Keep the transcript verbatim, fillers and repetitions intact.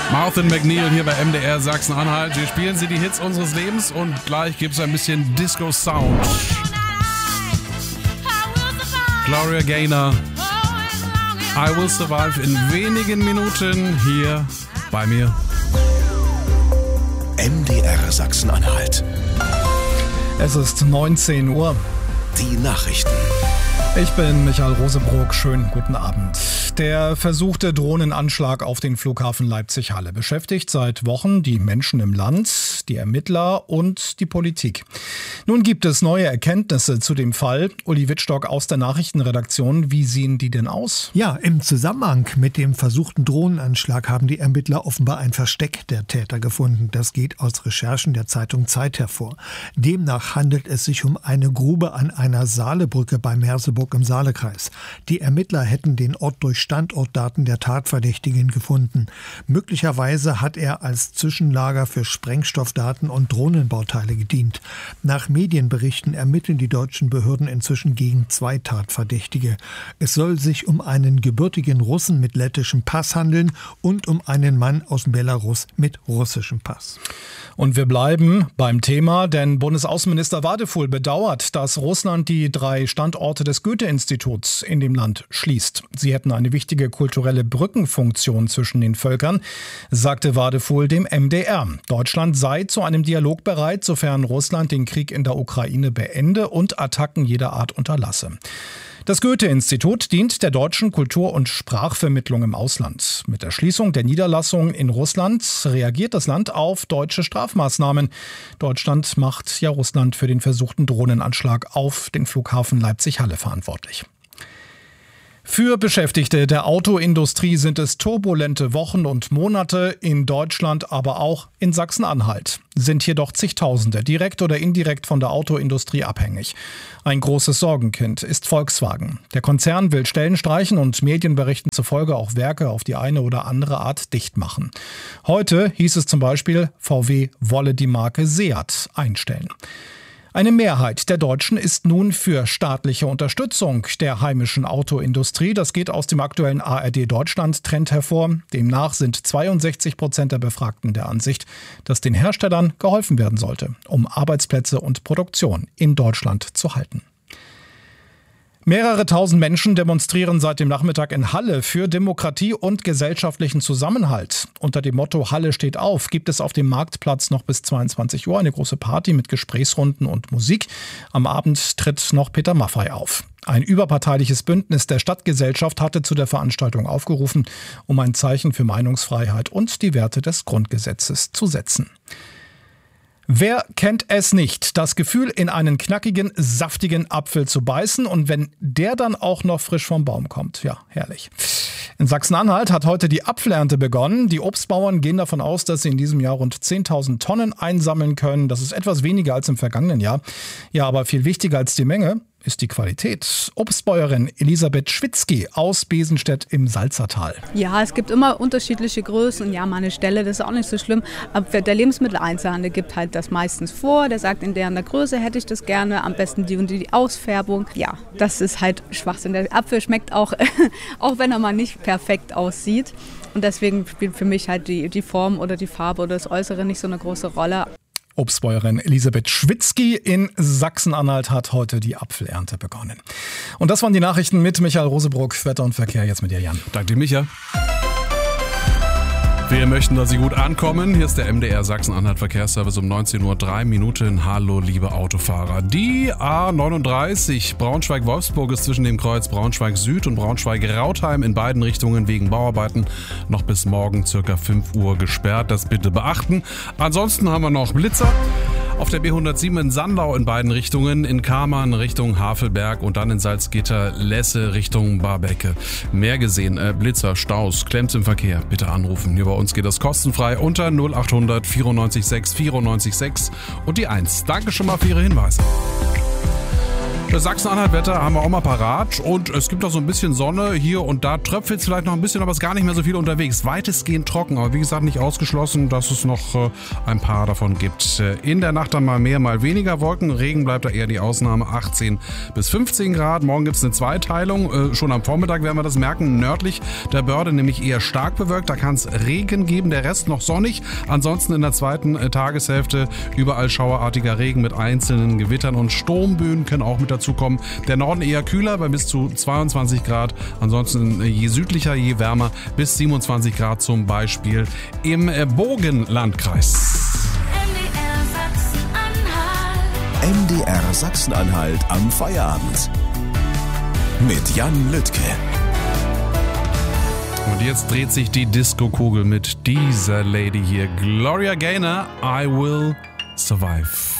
Martin McNeil hier bei M D R Sachsen-Anhalt. Wir spielen Sie die Hits unseres Lebens und gleich gibt es ein bisschen Disco-Sound. Gloria Gaynor, I Will Survive in wenigen Minuten hier bei mir. M D R Sachsen-Anhalt. Es ist neunzehn Uhr. Die Nachrichten. Ich bin Michael Rosebrock. Schönen guten Abend. Der versuchte Drohnenanschlag auf den Flughafen Leipzig-Halle beschäftigt seit Wochen die Menschen im Land, die Ermittler und die Politik. Nun gibt es neue Erkenntnisse zu dem Fall. Uli Wittstock aus der Nachrichtenredaktion. Wie sehen die denn aus? Ja, im Zusammenhang mit dem versuchten Drohnenanschlag haben die Ermittler offenbar ein Versteck der Täter gefunden. Das geht aus Recherchen der Zeitung Zeit hervor. Demnach handelt es sich um eine Grube an einer Saalebrücke bei Merseburg im Saalekreis. Die Ermittler hätten den Ort durch Standortdaten der Tatverdächtigen gefunden. Möglicherweise hat er als Zwischenlager für Sprengstoffdaten und Drohnenbauteile gedient. Nach Medienberichten ermitteln die deutschen Behörden inzwischen gegen zwei Tatverdächtige. Es soll sich um einen gebürtigen Russen mit lettischem Pass handeln und um einen Mann aus Belarus mit russischem Pass. Und wir bleiben beim Thema, denn Bundesaußenminister Wadefuhl bedauert, dass Russland die drei Standorte des Goethe-Instituts in dem Land schließt. Sie hätten eine wichtige kulturelle Brückenfunktion zwischen den Völkern, sagte Wadefuhl dem M D R. Deutschland sei zu einem Dialog bereit, sofern Russland den Krieg in der Ukraine beende und Attacken jeder Art unterlasse. Das Goethe-Institut dient der deutschen Kultur- und Sprachvermittlung im Ausland. Mit der Schließung der Niederlassung in Russland reagiert das Land auf deutsche Strafmaßnahmen. Deutschland macht ja Russland für den versuchten Drohnenanschlag auf den Flughafen Leipzig-Halle verantwortlich. Für Beschäftigte der Autoindustrie sind es turbulente Wochen und Monate in Deutschland, aber auch in Sachsen-Anhalt. Sind hier doch zigtausende direkt oder indirekt von der Autoindustrie abhängig. Ein großes Sorgenkind ist Volkswagen. Der Konzern will Stellen streichen und Medienberichten zufolge auch Werke auf die eine oder andere Art dicht machen. Heute hieß es zum Beispiel, V W wolle die Marke Seat einstellen. Eine Mehrheit der Deutschen ist nun für staatliche Unterstützung der heimischen Autoindustrie. Das geht aus dem aktuellen A R D Deutschland-Trend hervor. Demnach sind zweiundsechzig Prozent der Befragten der Ansicht, dass den Herstellern geholfen werden sollte, um Arbeitsplätze und Produktion in Deutschland zu halten. Mehrere tausend Menschen demonstrieren seit dem Nachmittag in Halle für Demokratie und gesellschaftlichen Zusammenhalt. Unter dem Motto Halle steht auf gibt es auf dem Marktplatz noch bis zweiundzwanzig Uhr eine große Party mit Gesprächsrunden und Musik. Am Abend tritt noch Peter Maffay auf. Ein überparteiliches Bündnis der Stadtgesellschaft hatte zu der Veranstaltung aufgerufen, um ein Zeichen für Meinungsfreiheit und die Werte des Grundgesetzes zu setzen. Wer kennt es nicht, das Gefühl, in einen knackigen, saftigen Apfel zu beißen und wenn der dann auch noch frisch vom Baum kommt. Ja, herrlich. In Sachsen-Anhalt hat heute die Apfelernte begonnen. Die Obstbauern gehen davon aus, dass sie in diesem Jahr rund zehntausend Tonnen einsammeln können. Das ist etwas weniger als im vergangenen Jahr. Ja, aber viel wichtiger als die Menge ist die Qualität. Obstbäuerin Elisabeth Schwitzky aus Besenstedt im Salzertal. Ja, es gibt immer unterschiedliche Größen. Ja, mal eine Stelle, das ist auch nicht so schlimm. Aber der Lebensmitteleinzelhandel gibt halt das meistens vor. Der sagt, in der und der Größe hätte ich das gerne. Am besten die und die, die Ausfärbung. Ja, das ist halt Schwachsinn. Der Apfel schmeckt auch, auch wenn er mal nicht perfekt aussieht. Und deswegen spielt für mich halt die, die Form oder die Farbe oder das Äußere nicht so eine große Rolle. Obstbäuerin Elisabeth Schwitzky in Sachsen-Anhalt hat heute die Apfelernte begonnen. Und das waren die Nachrichten mit Michael Rosebrock. Wetter und Verkehr jetzt mit dir, Jan. Danke dir, Micha. Wir möchten, dass Sie gut ankommen. Hier ist der M D R Sachsen-Anhalt Verkehrsservice um neunzehn Uhr drei Minuten. Hallo, liebe Autofahrer. Die A neununddreißig Braunschweig-Wolfsburg ist zwischen dem Kreuz Braunschweig-Süd und Braunschweig-Rautheim in beiden Richtungen wegen Bauarbeiten noch bis morgen circa fünf Uhr gesperrt. Das bitte beachten. Ansonsten haben wir noch Blitzer. Auf der B hundertsieben in Sandau in beiden Richtungen, in Kammern Richtung Havelberg und dann in Salzgitter-Lesse Richtung Barbecke. Mehr gesehen, äh, Blitzer, Staus, klemmt im Verkehr, bitte anrufen. Hier bei uns geht das kostenfrei unter null achthundert vierundneunzig sechs vierundneunzig sechs und die eins. Danke schon mal für Ihre Hinweise. Das Sachsen-Anhalt-Wetter haben wir auch mal parat und es gibt auch so ein bisschen Sonne hier und da, tröpfelt es vielleicht noch ein bisschen, aber es ist gar nicht mehr so viel unterwegs. Weitestgehend trocken, aber wie gesagt nicht ausgeschlossen, dass es noch äh, ein paar davon gibt. In der Nacht dann mal mehr, mal weniger Wolken, Regen bleibt da eher die Ausnahme, achtzehn bis fünfzehn Grad. Morgen gibt es eine Zweiteilung, äh, schon am Vormittag werden wir das merken, nördlich der Börde nämlich eher stark bewölkt, da kann es Regen geben, der Rest noch sonnig. Ansonsten in der zweiten äh, Tageshälfte überall schauerartiger Regen mit einzelnen Gewittern und Sturmböen können auch mit dazu kommen. Der Norden eher kühler bei bis zu zweiundzwanzig Grad. Ansonsten je südlicher, je wärmer bis siebenundzwanzig Grad zum Beispiel im Burgenlandkreis. M D R Sachsen-Anhalt am Feierabend. Mit Jan Lüttke. Und jetzt dreht sich die Disco-Kugel mit dieser Lady hier. Gloria Gaynor, I Will Survive.